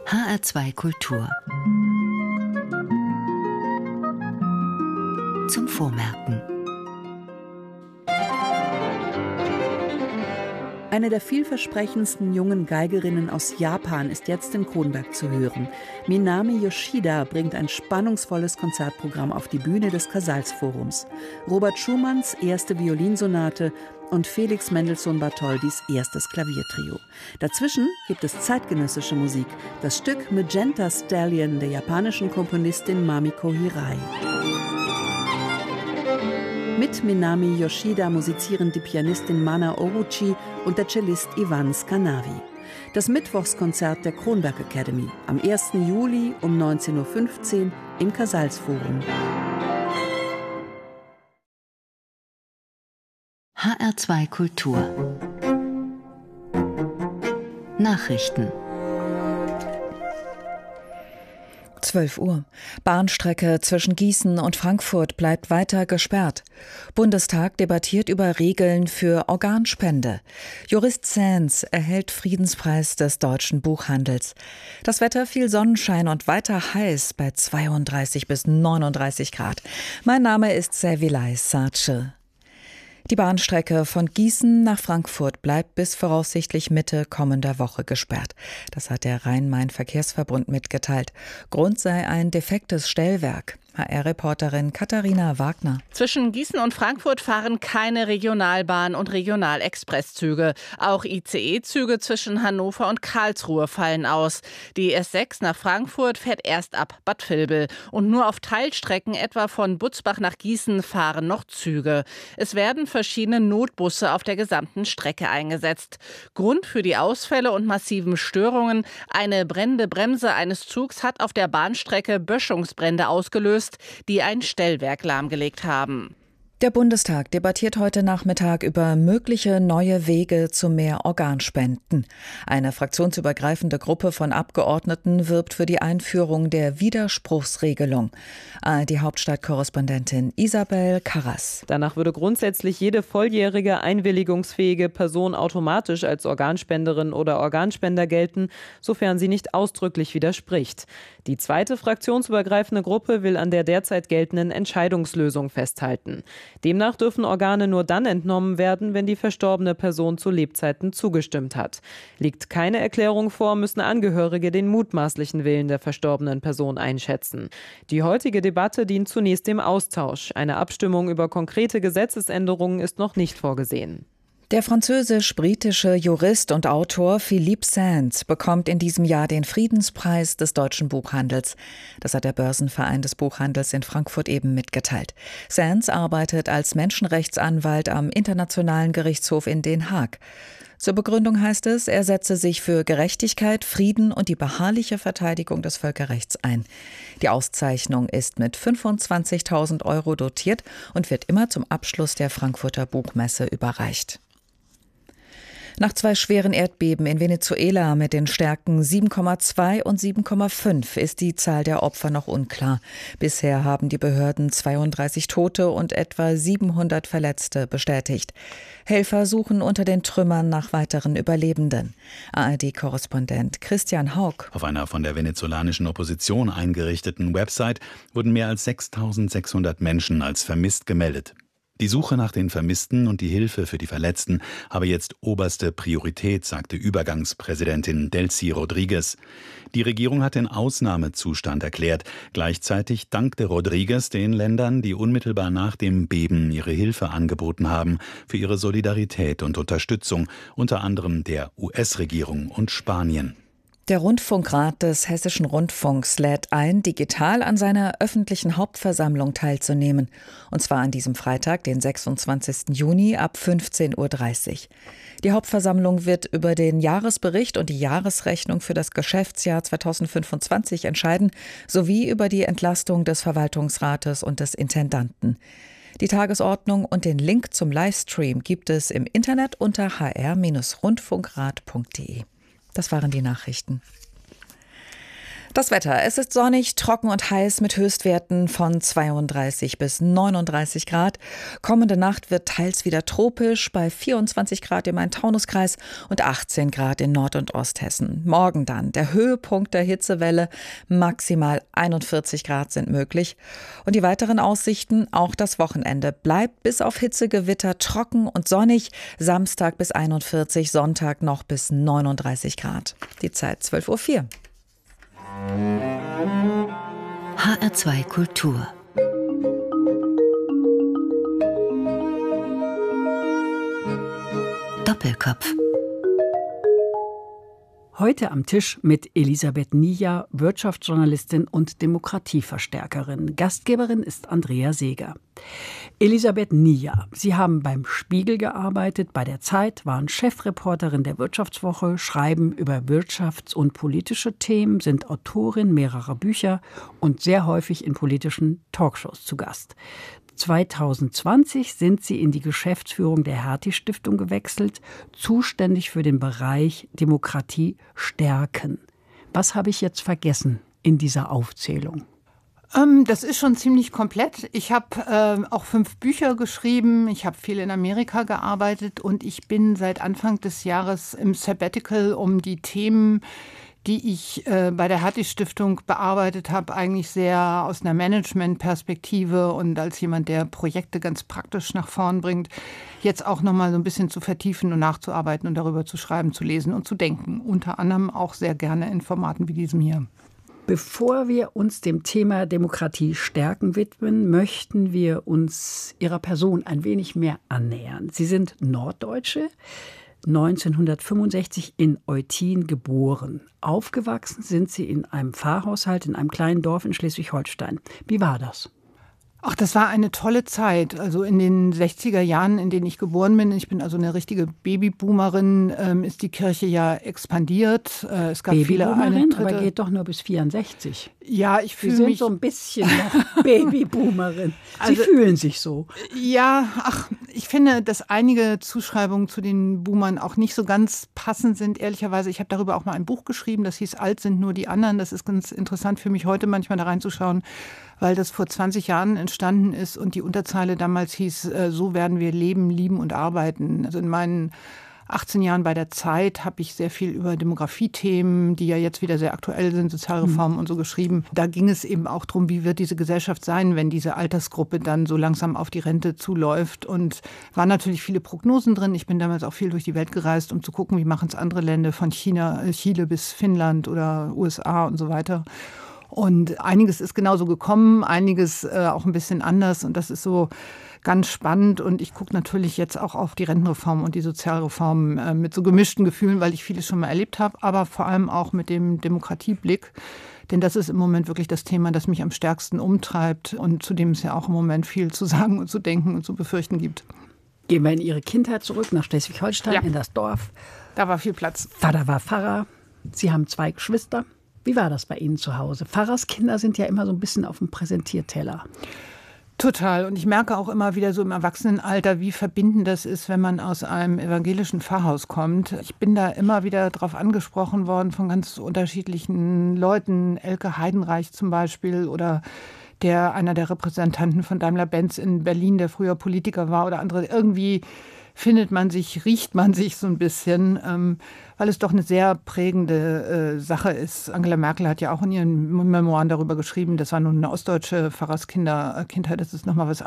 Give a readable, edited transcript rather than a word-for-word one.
HR2 Kultur. Zum Vormerken. Eine der vielversprechendsten jungen Geigerinnen aus Japan ist jetzt in Kronberg zu hören. Minami Yoshida bringt ein spannungsvolles Konzertprogramm auf die Bühne des Casals-Forums. Robert Schumanns erste Violinsonate und Felix Mendelssohn Bartholdis erstes Klaviertrio. Dazwischen gibt es zeitgenössische Musik, das Stück Magenta Stallion der japanischen Komponistin Mamiko Hirai. Mit Minami Yoshida musizieren die Pianistin Mana Oruchi und der Cellist Ivan Skanavi. Das Mittwochskonzert der Kronberg Academy am 1. Juli um 19.15 Uhr im Casals-Forum. HR2 Kultur. Nachrichten. 12 Uhr. Bahnstrecke zwischen Gießen und Frankfurt bleibt weiter gesperrt. Bundestag debattiert über Regeln für Organspende. Jurist Sands erhält Friedenspreis des deutschen Buchhandels. Das Wetter viel Sonnenschein und weiter heiß bei 32 bis 39 Grad. Mein Name ist Servilay Sace. Die Bahnstrecke von Gießen nach Frankfurt bleibt bis voraussichtlich Mitte kommender Woche gesperrt. Das hat der Rhein-Main-Verkehrsverbund mitgeteilt. Grund sei ein defektes Stellwerk. HR-Reporterin Katharina Wagner. Zwischen Gießen und Frankfurt fahren keine Regionalbahn- und Regionalexpresszüge. Auch ICE-Züge zwischen Hannover und Karlsruhe fallen aus. Die S6 nach Frankfurt fährt erst ab Bad Vilbel. Und nur auf Teilstrecken, etwa von Butzbach nach Gießen, fahren noch Züge. Es werden verschiedene Notbusse auf der gesamten Strecke eingesetzt. Grund für die Ausfälle und massiven Störungen: eine brennende Bremse eines Zugs hat auf der Bahnstrecke Böschungsbrände ausgelöst, die ein Stellwerk lahmgelegt haben. Der Bundestag debattiert heute Nachmittag über mögliche neue Wege zu mehr Organspenden. Eine fraktionsübergreifende Gruppe von Abgeordneten wirbt für die Einführung der Widerspruchsregelung. Die Hauptstadtkorrespondentin Isabel Karras. Danach würde grundsätzlich jede volljährige, einwilligungsfähige Person automatisch als Organspenderin oder Organspender gelten, sofern sie nicht ausdrücklich widerspricht. Die zweite fraktionsübergreifende Gruppe will an der derzeit geltenden Entscheidungslösung festhalten. Demnach dürfen Organe nur dann entnommen werden, wenn die verstorbene Person zu Lebzeiten zugestimmt hat. Liegt keine Erklärung vor, müssen Angehörige den mutmaßlichen Willen der verstorbenen Person einschätzen. Die heutige Debatte dient zunächst dem Austausch. Eine Abstimmung über konkrete Gesetzesänderungen ist noch nicht vorgesehen. Der französisch-britische Jurist und Autor Philippe Sands bekommt in diesem Jahr den Friedenspreis des deutschen Buchhandels. Das hat der Börsenverein des Buchhandels in Frankfurt eben mitgeteilt. Sands arbeitet als Menschenrechtsanwalt am Internationalen Gerichtshof in Den Haag. Zur Begründung heißt es, er setze sich für Gerechtigkeit, Frieden und die beharrliche Verteidigung des Völkerrechts ein. Die Auszeichnung ist mit 25.000 € dotiert und wird immer zum Abschluss der Frankfurter Buchmesse überreicht. Nach 2 schweren Erdbeben in Venezuela mit den Stärken 7,2 und 7,5 ist die Zahl der Opfer noch unklar. Bisher haben die Behörden 32 Tote und etwa 700 Verletzte bestätigt. Helfer suchen unter den Trümmern nach weiteren Überlebenden. ARD-Korrespondent Christian Haug. Auf einer von der venezolanischen Opposition eingerichteten Website wurden mehr als 6.600 Menschen als vermisst gemeldet. Die Suche nach den Vermissten und die Hilfe für die Verletzten habe jetzt oberste Priorität, sagte Übergangspräsidentin Delcy Rodriguez. Die Regierung hat den Ausnahmezustand erklärt. Gleichzeitig dankte Rodriguez den Ländern, die unmittelbar nach dem Beben ihre Hilfe angeboten haben, für ihre Solidarität und Unterstützung, unter anderem der US-Regierung und Spanien. Der Rundfunkrat des Hessischen Rundfunks lädt ein, digital an seiner öffentlichen Hauptversammlung teilzunehmen. Und zwar an diesem Freitag, den 26. Juni ab 15.30 Uhr. Die Hauptversammlung wird über den Jahresbericht und die Jahresrechnung für das Geschäftsjahr 2025 entscheiden, sowie über die Entlastung des Verwaltungsrates und des Intendanten. Die Tagesordnung und den Link zum Livestream gibt es im Internet unter hr-rundfunkrat.de. Das waren die Nachrichten. Das Wetter. Es ist sonnig, trocken und heiß mit Höchstwerten von 32 bis 39 Grad. Kommende Nacht wird teils wieder tropisch bei 24 Grad im Main-Taunus-Kreis und 18 Grad in Nord- und Osthessen. Morgen dann der Höhepunkt der Hitzewelle. Maximal 41 Grad sind möglich. Und die weiteren Aussichten, auch das Wochenende bleibt bis auf Hitzegewitter trocken und sonnig. Samstag bis 41, Sonntag noch bis 39 Grad. Die Zeit 12:04 Uhr. HR2 Kultur. Doppelkopf. Heute am Tisch mit Elisabeth Niya, Wirtschaftsjournalistin und Demokratieverstärkerin. Gastgeberin ist Andrea Seeger. Elisabeth Niya, Sie haben beim Spiegel gearbeitet, bei der Zeit, waren Chefreporterin der Wirtschaftswoche, schreiben über wirtschafts- und politische Themen, sind Autorin mehrerer Bücher und sehr häufig in politischen Talkshows zu Gast. 2020 sind Sie in die Geschäftsführung der Hertie-Stiftung gewechselt, zuständig für den Bereich Demokratie stärken. Was habe ich jetzt vergessen in dieser Aufzählung? Das ist schon ziemlich komplett. Ich habe auch 5 Bücher geschrieben, ich habe viel in Amerika gearbeitet und ich bin seit Anfang des Jahres im Sabbatical, um die Themen, die ich bei der Hertie-Stiftung bearbeitet habe, eigentlich sehr aus einer Management-Perspektive und als jemand, der Projekte ganz praktisch nach vorn bringt, jetzt auch nochmal so ein bisschen zu vertiefen und nachzuarbeiten und darüber zu schreiben, zu lesen und zu denken. Unter anderem auch sehr gerne in Formaten wie diesem hier. Bevor wir uns dem Thema Demokratie stärken widmen, möchten wir uns Ihrer Person ein wenig mehr annähern. Sie sind Norddeutsche, 1965 in Eutin geboren. Aufgewachsen sind Sie in einem Pfarrhaushalt in einem kleinen Dorf in Schleswig-Holstein. Wie war das? Ach, das war eine tolle Zeit. Also in den 60er Jahren, in denen ich geboren bin, ich bin also eine richtige Babyboomerin, ist die Kirche ja expandiert. Es gab viele Eintritte. Aber geht doch nur bis 64. Ja, ich fühle mich... Sie sind so ein bisschen noch Babyboomerin. Sie fühlen sich so. Ja, ich finde, dass einige Zuschreibungen zu den Boomern auch nicht so ganz passend sind, ehrlicherweise. Ich habe darüber auch mal ein Buch geschrieben, das hieß Alt sind nur die anderen. Das ist ganz interessant für mich heute manchmal da reinzuschauen, weil das vor 20 Jahren entstanden ist und die Unterzeile damals hieß, so werden wir leben, lieben und arbeiten. Also in meinen 18 Jahren bei der Zeit habe ich sehr viel über Demografiethemen, die ja jetzt wieder sehr aktuell sind, Sozialreformen und so geschrieben. Da ging es eben auch darum, wie wird diese Gesellschaft sein, wenn diese Altersgruppe dann so langsam auf die Rente zuläuft. Und waren natürlich viele Prognosen drin. Ich bin damals auch viel durch die Welt gereist, um zu gucken, wie machen es andere Länder von Chile bis Finnland oder USA und so weiter. Und einiges ist genauso gekommen, einiges auch ein bisschen anders. Und das ist so ganz spannend. Und ich gucke natürlich jetzt auch auf die Rentenreform und die Sozialreform mit so gemischten Gefühlen, weil ich vieles schon mal erlebt habe, aber vor allem auch mit dem Demokratieblick. Denn das ist im Moment wirklich das Thema, das mich am stärksten umtreibt und zu dem es ja auch im Moment viel zu sagen und zu denken und zu befürchten gibt. Gehen wir in Ihre Kindheit zurück, nach Schleswig-Holstein, in das Dorf. Da war viel Platz. Vater war Pfarrer. Sie haben 2 Geschwister. Wie war das bei Ihnen zu Hause? Pfarrerskinder sind ja immer so ein bisschen auf dem Präsentierteller. Total. Und ich merke auch immer wieder so im Erwachsenenalter, wie verbindend das ist, wenn man aus einem evangelischen Pfarrhaus kommt. Ich bin da immer wieder drauf angesprochen worden von ganz unterschiedlichen Leuten. Elke Heidenreich zum Beispiel oder einer der Repräsentanten von Daimler-Benz in Berlin, der früher Politiker war oder andere. Irgendwie findet man sich, riecht man sich so ein bisschen, weil es doch eine sehr prägende Sache ist. Angela Merkel hat ja auch in ihren Memoiren darüber geschrieben, das war nun eine ostdeutsche Pfarrerskindheit, das ist nochmal was